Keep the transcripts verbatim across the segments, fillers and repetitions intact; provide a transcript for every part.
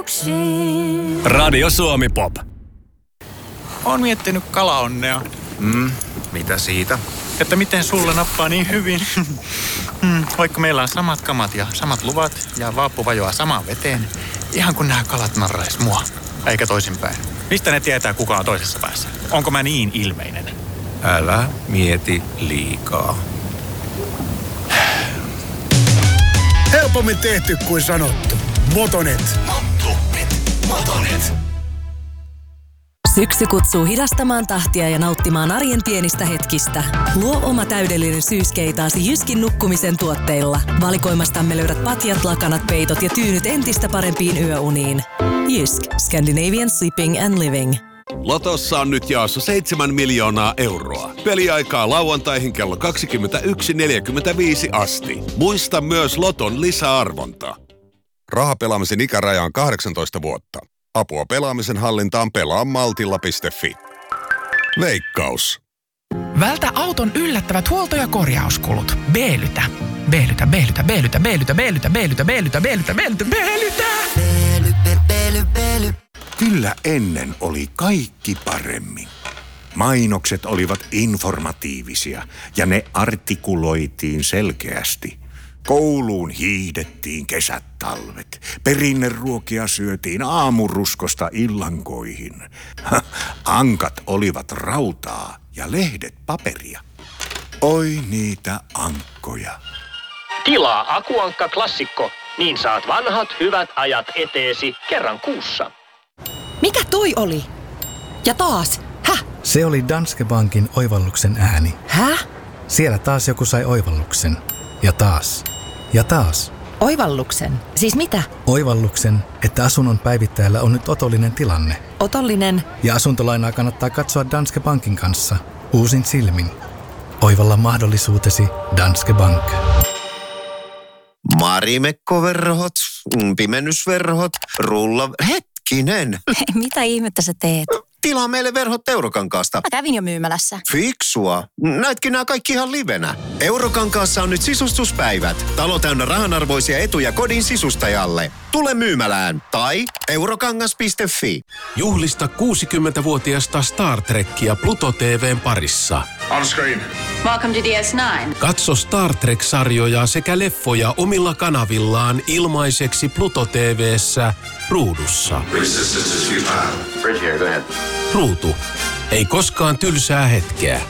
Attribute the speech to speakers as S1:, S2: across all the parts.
S1: yksin.
S2: Radio Suomi Pop.
S3: Oon miettinyt kalaonnea.
S4: Mm, mitä siitä?
S3: Että miten sulla nappaa niin hyvin. Vaikka meillä on samat kamat ja samat luvat ja vaappu vajoaa samaan veteen. Ihan kun nämä kalat narrais mua. Eikä toisinpäin. Mistä ne tietää, kuka on toisessa päässä? Onko mä niin ilmeinen?
S4: Älä mieti liikaa.
S5: Helpommin tehty kuin sanottu. Motonet.
S2: Motonet. Motonet.
S6: Syksy kutsuu hidastamaan tahtia ja nauttimaan arjen pienistä hetkistä. Luo oma täydellinen syyskeitaasi Jyskin nukkumisen tuotteilla. Valikoimastamme löydät patjat, lakanat, peitot ja tyynyt entistä parempiin yöuniin. Jysk. Scandinavian Sleeping and Living.
S7: Lotossa on nyt jaossa seitsemän miljoonaa euroa. Peliaikaa lauantaihin kello kaksikymmentäyksi neljäkymmentäviisi asti. Muista myös Loton lisäarvonta. Rahapelaamisen ikäraja on kahdeksantoista vuotta. Apua pelaamisen hallintaan pelaa maltilla piste fi. Veikkaus.
S8: Vältä auton yllättävät huolto- ja korjauskulut. Beelytä. Beelytä, beelytä, beelytä, beelytä, beelytä, beelytä, beelytä, beelytä, beelytä, beelytä.
S9: Beely, beely, beely.
S5: Kyllä ennen oli kaikki paremmin. Mainokset olivat informatiivisia ja ne artikuloitiin selkeästi. Kouluun hiihdettiin kesät talvet. Perinneruokia syötiin aamuruskosta illankoihin. Ankat olivat rautaa ja lehdet paperia. Oi niitä ankkoja.
S10: Tilaa Akuankka Klassikko, niin saat vanhat hyvät ajat eteesi kerran kuussa.
S11: Mikä toi oli? Ja taas, häh?
S12: Se oli Danske Bankin oivalluksen ääni.
S11: Häh?
S12: Siellä taas joku sai oivalluksen. Ja taas. Ja taas.
S11: Oivalluksen? Siis mitä?
S12: Oivalluksen, että asunnon päivittäjällä on nyt otollinen tilanne.
S11: Otollinen?
S12: Ja asuntolainaa kannattaa katsoa Danske Bankin kanssa. Uusin silmin. Oivalla mahdollisuutesi Danske Bank.
S13: Marimekkoverhot, pimennysverhot, rulla... Hetkinen!
S1: Mitä ihmettä sä teet?
S13: Tilaa meille verhot Eurokankaasta.
S1: Mä kävin jo myymälässä.
S13: Fiksua. Näetkin nämä kaikki ihan livenä. Eurokankaassa on nyt sisustuspäivät. Talo täynnä rahanarvoisia etuja kodin sisustajalle. Tule myymälään tai eurokangas piste fi.
S14: Juhlista kuusikymmentävuotiasta Star Trekkia Pluto T V:n parissa.
S15: On screen.
S16: Welcome to D S nine.
S14: Katso Star Trek-sarjoja sekä leffoja omilla kanavillaan ilmaiseksi Pluto T V:ssä ruudussa.
S15: Bridge here, go ahead.
S14: Ruutu. Ei koskaan tylsää hetkeä.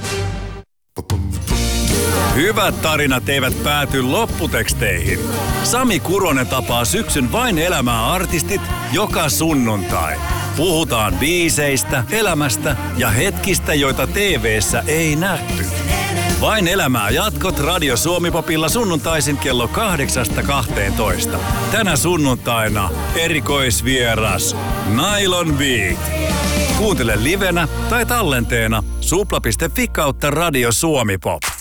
S2: Hyvät tarinat eivät pääty lopputeksteihin. Sami Kuronen tapaa syksyn Vain elämää -artistit joka sunnuntai. Puhutaan biiseistä, elämästä ja hetkistä, joita T V:ssä ei nähty. Vain elämää -jatkot Radio Suomi Popilla sunnuntaisin kello kahdeksasta kahteentoista. Tänä sunnuntaina erikoisvieras Nylon Beat. Kuuntele livenä tai tallenteena supla piste fi kautta Radio Suomi Pop.